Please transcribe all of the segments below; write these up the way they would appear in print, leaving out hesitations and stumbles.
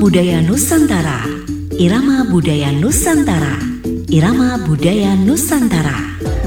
budaya Nusantara. Irama budaya Nusantara. Irama budaya Nusantara.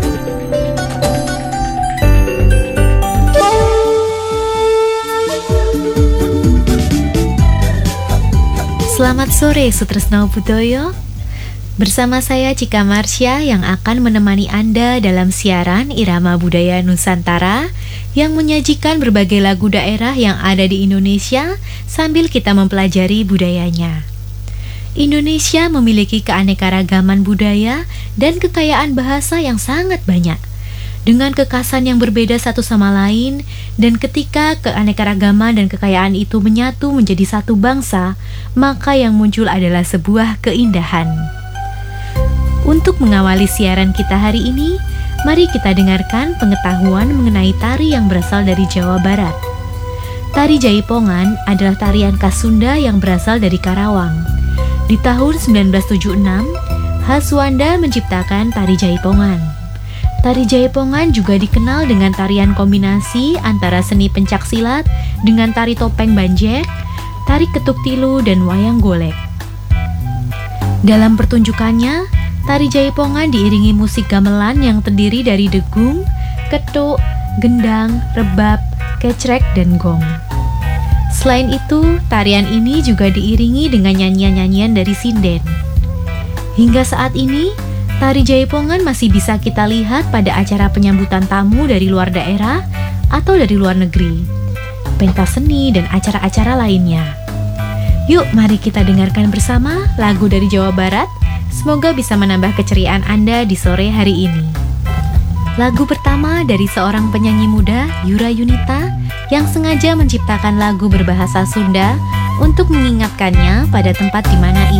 Selamat sore Sutresno Budoyo. Bersama saya Cika Marsya yang akan menemani Anda dalam siaran Irama Budaya Nusantara yang menyajikan berbagai lagu daerah yang ada di Indonesia sambil kita mempelajari budayanya. Indonesia memiliki keanekaragaman budaya dan kekayaan bahasa yang sangat banyak, dengan kekhasan yang berbeda satu sama lain, dan ketika keanekaragaman dan kekayaan itu menyatu menjadi satu bangsa, maka yang muncul adalah sebuah keindahan. Untuk mengawali siaran kita hari ini, mari kita dengarkan pengetahuan mengenai tari yang berasal dari Jawa Barat. Tari Jaipongan adalah tarian khas Sunda yang berasal dari Karawang. Di tahun 1976, Haswanda menciptakan tari Jaipongan. Tari Jaipongan juga dikenal dengan tarian kombinasi antara seni pencaksilat dengan tari topeng banjek, tari ketuk tilu, dan wayang golek. Dalam pertunjukannya, tari Jaipongan diiringi musik gamelan yang terdiri dari degung, ketuk, gendang, rebab, kecrek, dan gong. Selain itu, tarian ini juga diiringi dengan nyanyian-nyanyian dari sinden. Hingga saat ini, tari Jaipongan masih bisa kita lihat pada acara penyambutan tamu dari luar daerah atau dari luar negeri, pentas seni, dan acara-acara lainnya. Yuk, mari kita dengarkan bersama lagu dari Jawa Barat. Semoga bisa menambah keceriaan Anda di sore hari ini. Lagu pertama dari seorang penyanyi muda, Yura Yunita, yang sengaja menciptakan lagu berbahasa Sunda untuk mengingatkannya pada tempat di mana ia